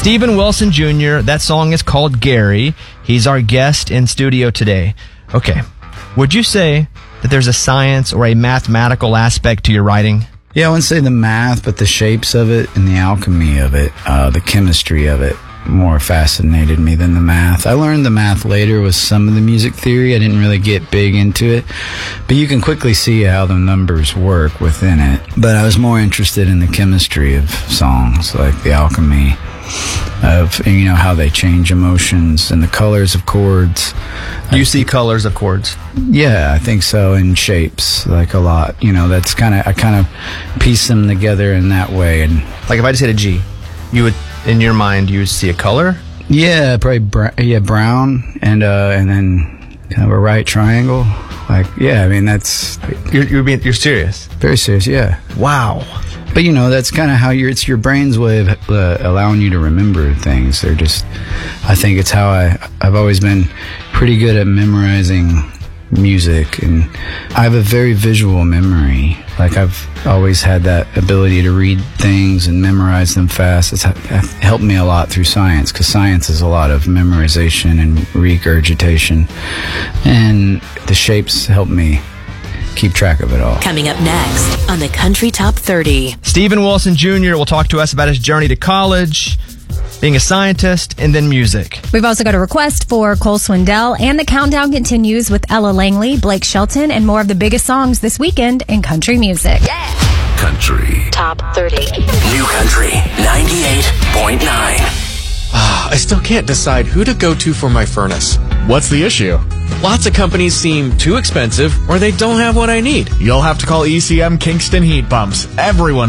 Steven Wilson Jr., that song is called Gary. He's our guest in studio today. Okay, would you say that there's a science or a mathematical aspect to your writing? Yeah, I wouldn't say the math, but the shapes of it and the alchemy of it, the chemistry of it, more fascinated me than the math. I learned the math later with some of the music theory. I didn't really get big into it, but you can quickly see how the numbers work within it. But I was more interested in the chemistry of songs, like the alchemy of, you know, how they change emotions and the colors of chords. You see colors of chords? Yeah, I think so, and shapes, like a lot. You know, that's I kind of piece them together in that way. And like if I just hit a G, you would, in your mind, you would see a color? Yeah, probably brown, and then kind of a right triangle. Like, yeah, I mean, that's... You're serious? Very serious, yeah. Wow. But, you know, that's kind of how it's your brain's way of allowing you to remember things. They're just... I think it's how I've always been pretty good at memorizing music, and I have a very visual memory. Like, I've always had that ability to read things and memorize them fast. It's helped me a lot through science, because science is a lot of memorization and regurgitation, and the shapes help me keep track of it all. Coming up next on the Country Top 30. Steven Wilson Jr. will talk to us about his journey to college, being a scientist, and then music. We've also got a request for Cole Swindell, and the countdown continues with Ella Langley, Blake Shelton, and more of the biggest songs this weekend in country music. Yeah. Country Top 30. New Country 98.9. I still can't decide who to go to for my furnace. What's the issue? Lots of companies seem too expensive, or they don't have what I need. You'll have to call ECM Kingston Heat Pumps. Everyone